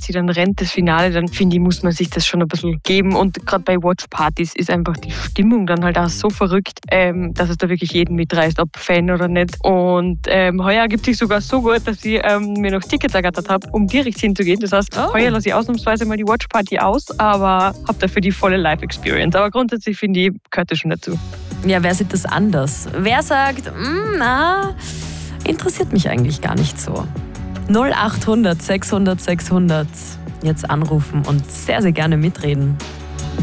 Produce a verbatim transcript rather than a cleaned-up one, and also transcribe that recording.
sie dann rennt, das Finale, dann finde ich, muss man sich das schon ein bisschen geben. Und gerade bei Watchpartys ist einfach die Stimmung dann halt auch so verrückt, ähm, dass es da wirklich jeden mitreißt, ob Fan oder nicht. Und ähm, heuer gibt sich sogar so gut, dass ich ähm, mir noch Tickets ergattert habe, um direkt hinzugehen. Das heißt, oh. heuer lasse ich ausnahmsweise mal die Watchparty aus, aber habe dafür die volle Live-Experience. Aber grundsätzlich finde ich, gehört das schon dazu. Ja, wer sieht das anders? Wer sagt, na, interessiert mich eigentlich gar nicht so. null achthundert sechshundert sechshundert. Jetzt anrufen und sehr, sehr gerne mitreden.